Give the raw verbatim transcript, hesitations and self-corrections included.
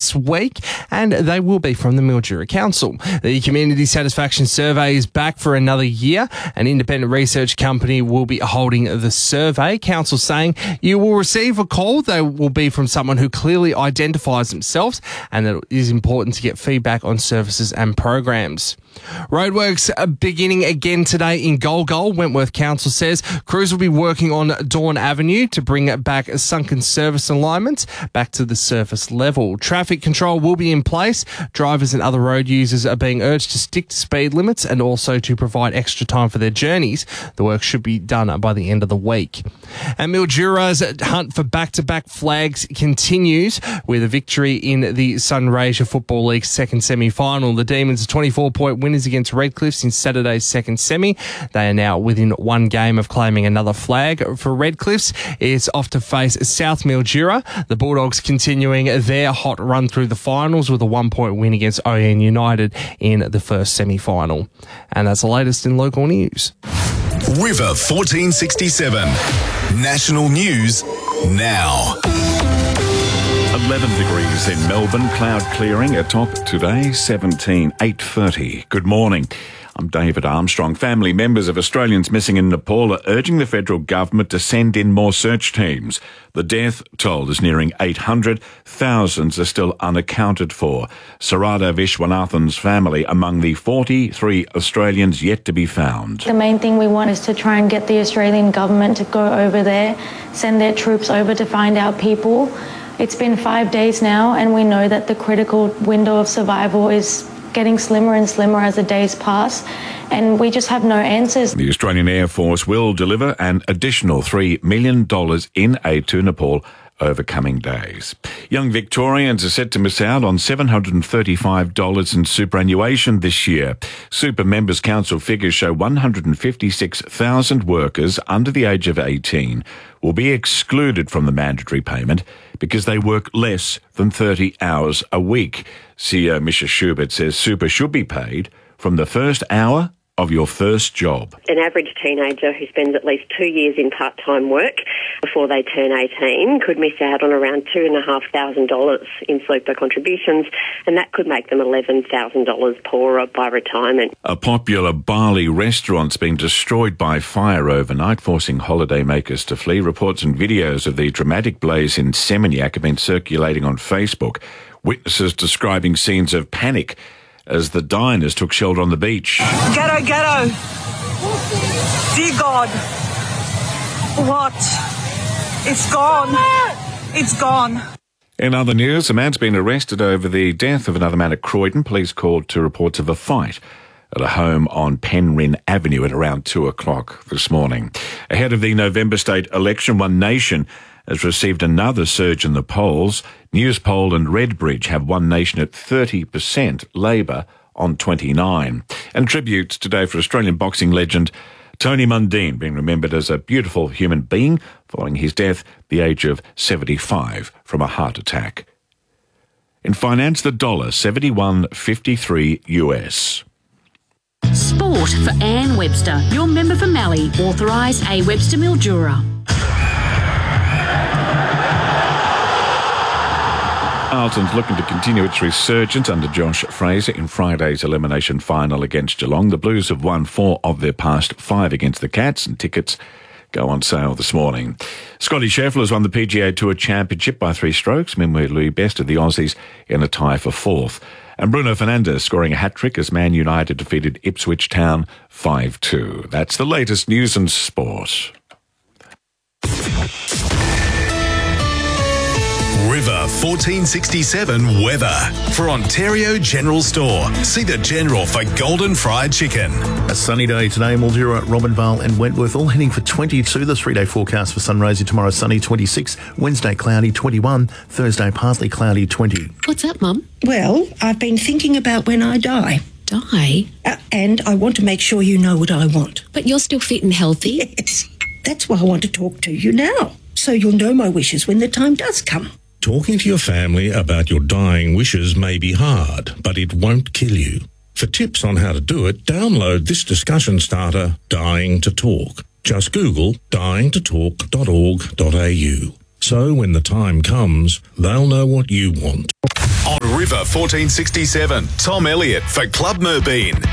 this week, and they will be from the Mildura Council. The Community Satisfaction Survey is back for another year. An independent research company will be holding the survey. Council saying you will receive a call. They will be from someone who clearly identifies themselves, and that it is important to get feedback on services and programs. Roadworks are beginning again today in Golgol. Wentworth Council says crews will be working on Dawn Avenue to bring back sunken service alignments back to the surface level. Traffic control will be in place. Drivers and other road users are being urged to stick to speed limits and also to provide extra time for their journeys. The work should be done by the end of the week. And Mildura's hunt for back-to-back flags continues with a victory in the Sunraysia Football League second semi-final. The Demons are twenty-four point winners against Redcliffs in Saturday's second semi. They are now within one game of claiming another flag. For Redcliffs, it's off to face South Mildura. The Bulldogs continuing their hot run through the finals with a one-point win against O N United in the first semi-final. And that's the latest in local news. River fourteen sixty-seven. National news now. eleven degrees in Melbourne, cloud clearing atop today, seventeen, eight thirty. Good morning. I'm David Armstrong. Family members of Australians missing in Nepal are urging the federal government to send in more search teams. The death toll is nearing eight hundred. Thousands are still unaccounted for. Sarada Vishwanathan's family among the forty-three Australians yet to be found. The main thing we want is to try and get the Australian government to go over there, send their troops over to find our people. It's been five days now, and we know that the critical window of survival is getting slimmer and slimmer as the days pass, and we just have no answers. The Australian Air Force will deliver an additional three million dollars in aid to Nepal over coming days. Young Victorians are set to miss out on seven hundred thirty-five dollars in superannuation this year. Super Members Council figures show one hundred fifty-six thousand workers under the age of eighteen will be excluded from the mandatory payment because they work less than thirty hours a week. C E O Misha Schubert says super should be paid from the first hour of your first job. An average teenager who spends at least two years in part-time work before they turn eighteen could miss out on around two thousand five hundred dollars in super contributions, and that could make them eleven thousand dollars poorer by retirement. A popular Bali restaurant's been destroyed by fire overnight, forcing holidaymakers to flee. Reports and videos of the dramatic blaze in Seminyak have been circulating on Facebook. Witnesses describing scenes of panic as the diners took shelter on the beach. Ghetto, ghetto. Dear God. What? It's gone. It's gone. In other news, a man's been arrested over the death of another man at Croydon. Police called to reports of a fight at a home on Penryn Avenue at around two o'clock this morning. Ahead of the November state election, One Nation has received another surge in the polls. Newspoll and Redbridge have One Nation at thirty percent, Labor on twenty-nine. And tributes today for Australian boxing legend Tony Mundine, being remembered as a beautiful human being following his death at the age of seventy-five from a heart attack. In finance, the dollar, seventy-one fifty-three U S. Sport for Anne Webster, your member for Mallee, authorised A Webster Mildura. Carlton's looking to continue its resurgence under Josh Fraser in Friday's elimination final against Geelong. The Blues have won four of their past five against the Cats, and tickets go on sale this morning. Scotty Scheffler has won the P G A Tour Championship by three strokes. Meanwhile, Louis Best of the Aussies in a tie for fourth. And Bruno Fernandes scoring a hat-trick as Man United defeated Ipswich Town five two. That's the latest news and sport. River fourteen sixty-seven weather. For Ontario General Store, see the General for golden fried chicken. A sunny day today, Mildura, Robinvale and Wentworth all heading for twenty-two. The three-day forecast for Sunraysia tomorrow, sunny twenty-six, Wednesday cloudy twenty-one, Thursday partly cloudy twenty. What's up, Mum? Well, I've been thinking about when I die. Die? Uh, and I want to make sure you know what I want. But you're still fit and healthy. Yes, that's why I want to talk to you now, so you'll know my wishes when the time does come. Talking to your family about your dying wishes may be hard, but it won't kill you. For tips on how to do it, download this discussion starter, Dying to Talk. Just Google dying to talk dot org dot a u. So when the time comes, they'll know what you want. On River fourteen sixty-seven. Tom Elliott for Club Merbeen.